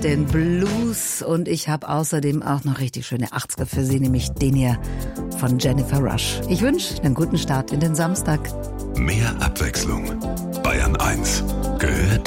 den Blues und ich habe außerdem auch noch richtig schöne 80er für Sie, nämlich den hier von Jennifer Rush. Ich wünsche einen guten Start in den Samstag. Mehr Abwechslung. Bayern 1 gehört